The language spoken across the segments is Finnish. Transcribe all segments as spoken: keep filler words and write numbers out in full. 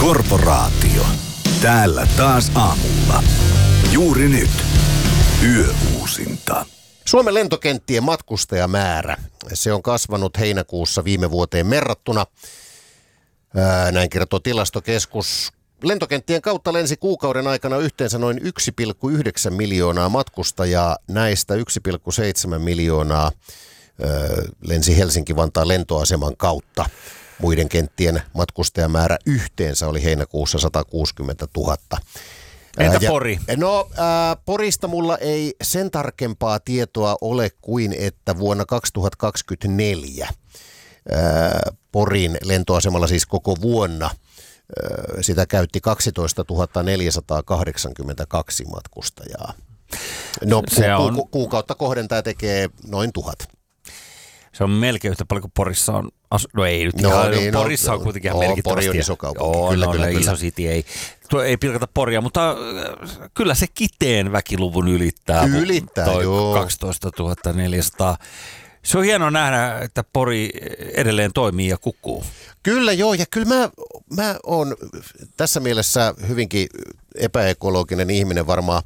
Korporaatio. Täällä taas aamulla. Juuri nyt. Yöuusinta. Suomen lentokenttien matkustajamäärä, se on kasvanut heinäkuussa viime vuoteen verrattuna. Ää, näin kertoo Tilastokeskus. Lentokenttien kautta lensi kuukauden aikana yhteensä noin yksi pilkku yhdeksän miljoonaa matkustajaa. Näistä yksi pilkku seitsemän miljoonaa ää, lensi Helsinki-Vantaan lentoaseman kautta. Muiden kenttien matkustajamäärä yhteensä oli heinäkuussa sata kuusikymmentätuhatta. Entä ja, Pori? No, ää, Porista mulla ei sen tarkempaa tietoa ole kuin, että vuonna kaksituhattakaksikymmentäneljä ää, Porin lentoasemalla siis koko vuonna ää, sitä käytti kaksitoistatuhatta neljäsataakahdeksankymmentäkaksi matkustajaa. No, Se ku, on... ku, kuukautta kohden tämä tekee noin tuhat. Se on melkein yhtä paljon kuin Porissa on. Asu- no ei nyt No, ihan. niin, Porissa no, on kuitenkin ihan no, merkittävästi. Pori on iso kaupunki. Joo, Kyllä, no, kyllä, no, kyllä. Iso city ei. Tuo ei pilkata Poria, mutta äh, kyllä se Kiteen väkiluvun ylittää. Ylittää, toi joo. kaksitoistatuhatta neljäsataa. Se on hienoa nähdä, että Pori edelleen toimii ja kukkuu. Kyllä joo, ja kyllä mä, mä oon tässä mielessä hyvinkin epäekologinen ihminen varmaan,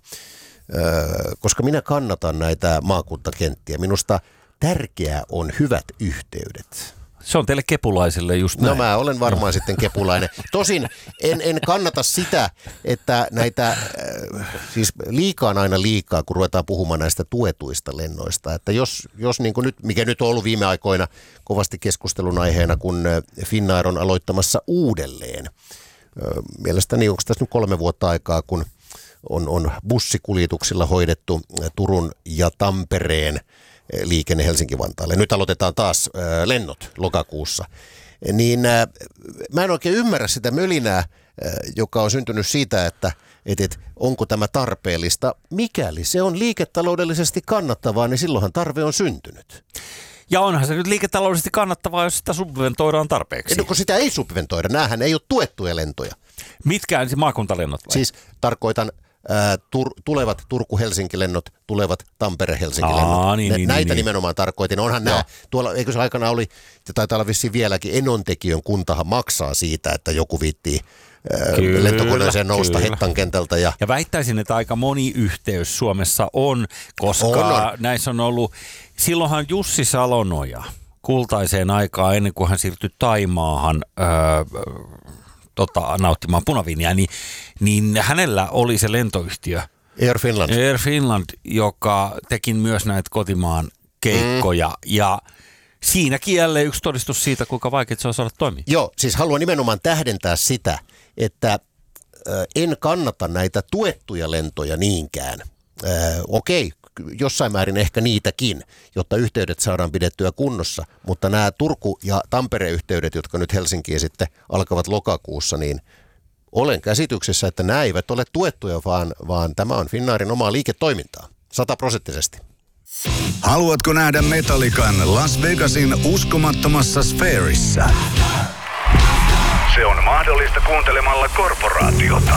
öö, koska minä kannatan näitä maakuntakenttiä. Minusta tärkeää on hyvät yhteydet. Se on teille kepulaisille just näin. No mä olen varmaan sitten kepulainen. Tosin en, en kannata sitä, että näitä, äh, siis liikaa on aina liikaa, kun ruvetaan puhumaan näistä tuetuista lennoista. Että jos, jos niin kuin nyt, mikä nyt on ollut viime aikoina kovasti keskustelun aiheena, kun Finnair on aloittamassa uudelleen. Mielestäni onko tässä nyt kolme vuotta aikaa, kun on, on bussikuljetuksilla hoidettu Turun ja Tampereen liikenne Helsinki-Vantaalle. Nyt aloitetaan taas äh, lennot lokakuussa. Niin äh, mä en oikein ymmärrä sitä mölinää, äh, joka on syntynyt siitä, että et, et, onko tämä tarpeellista. Mikäli se on liiketaloudellisesti kannattavaa, niin silloinhan tarve on syntynyt. Ja onhan se nyt liiketaloudellisesti kannattavaa, jos sitä subventoidaan tarpeeksi. No, kun sitä ei subventoida, näähän ei ole tuettuja lentoja. Mitkä on maakuntalennot vai? Siis tarkoitan Ää, tur, tulevat Turku-Helsinki-lennot, tulevat Tampere-Helsinki-lennot. Aa, niin, ne, niin, näitä niin, nimenomaan tarkoitin. Onhan nämä, tuolla, eikö se aikana oli, ja taitaa olla vissiin vieläkin, Enontekiön kuntahan maksaa siitä, että joku viittii ää, lentokoneeseen nousta Hettan kentältä. Ja, ja väittäisin, että aika moni yhteys Suomessa on, koska on, on. näissä on ollut, silloinhan Jussi Salonoja kultaiseen aikaan ennen kuin hän siirtyi Taimaahan öö, Tota, nauttimaan punaviiniä, niin, niin hänellä oli se lentoyhtiö Air Finland. Air Finland, joka teki myös näitä kotimaan keikkoja mm. ja siinäkin jälleen yksi todistus siitä, kuinka vaikeaa se on saada toimia. Joo, siis haluan nimenomaan tähdentää sitä, että äh, en kannata näitä tuettuja lentoja niinkään. Äh, okei, jossain määrin ehkä niitäkin, jotta yhteydet saadaan pidettyä kunnossa, mutta nämä Turku- ja Tampere-yhteydet, jotka nyt Helsinkiin sitten alkavat lokakuussa, niin olen käsityksessä, että nämä eivät ole tuettuja, vaan, vaan tämä on Finnairin omaa liiketoimintaa, sataprosenttisesti. Haluatko nähdä Metallican Las Vegasin uskomattomassa sfäärissä? Se on mahdollista kuuntelemalla Korporaatiota.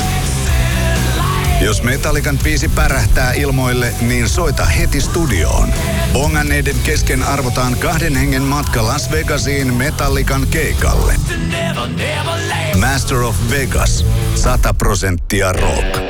Jos Metallican biisi pärähtää ilmoille, niin soita heti studioon. Bonganneiden kesken arvotaan kahden hengen matka Las Vegasiin Metallican keikalle. Master of Vegas. sata prosenttia rock.